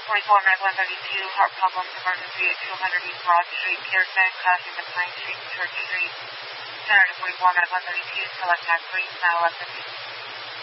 44 Med 132, heart problems, emergency at 200 East Broad Street, Pearson, crossing the Pine Street, Church Street. Center to 44 Med 132, select tax 3, now left 50.